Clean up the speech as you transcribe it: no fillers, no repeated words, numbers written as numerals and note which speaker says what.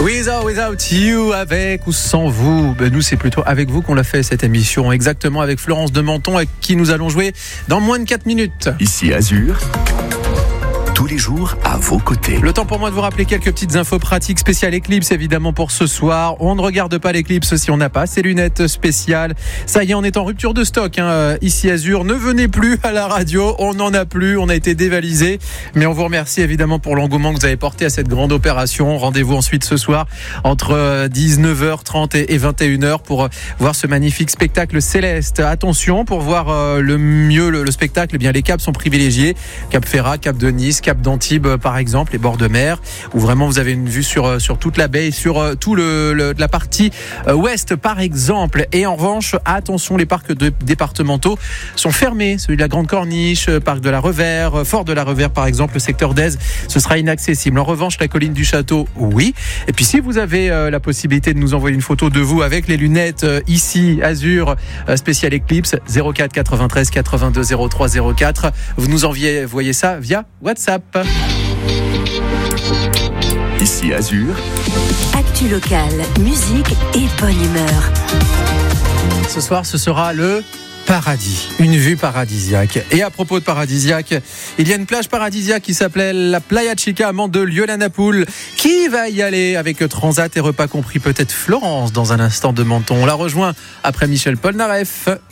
Speaker 1: With or Without You, avec ou sans vous. Nous, c'est plutôt avec vous qu'on l'a fait cette émission. Exactement, avec Florence de Menton, avec qui nous allons jouer dans moins de 4 minutes.
Speaker 2: Ici Azur, tous les jours à vos côtés.
Speaker 1: Le temps pour moi de vous rappeler quelques petites infos pratiques spéciales Eclipse, évidemment, pour ce soir. On ne regarde pas l'Eclipse si on n'a pas ces lunettes spéciales. Ça y est, on est en rupture de stock. Ici Azur, ne venez plus à la radio. On n'en a plus. On a été dévalisé. Mais on vous remercie évidemment pour l'engouement que vous avez porté à cette grande opération. Rendez-vous ensuite ce soir entre 19h30 et 21h pour voir ce magnifique spectacle céleste. Attention, pour voir le mieux le spectacle, eh bien, les caps sont privilégiés. Cap Ferrat, Cap de Nice, Cap d'Antibes par exemple, les bords de mer, où vraiment vous avez une vue sur toute la baie et sur tout la partie ouest par exemple. Et en revanche, attention, les parcs départementaux sont fermés. Celui de la Grande Corniche, parc de la Revère, Fort de la Revère par exemple, le secteur d'Aise, ce sera inaccessible. En revanche, la colline du Château, oui. Et puis si vous avez la possibilité de nous envoyer une photo de vous avec les lunettes ici Azur spécial Eclipse, 04 93 82 03 04, vous nous envoyez ça via WhatsApp.
Speaker 2: Ici Azur,
Speaker 3: actu locale, musique et bonne humeur.
Speaker 1: Ce soir, ce sera le paradis, une vue paradisiaque. Et à propos de paradisiaque, il y a une plage paradisiaque qui s'appelait la Playa Chica à Mandeux, Yolanapoul. Qui va y aller avec Transat et repas compris? Peut-être Florence dans un instant de Menton. On la rejoint après Michel Polnareff.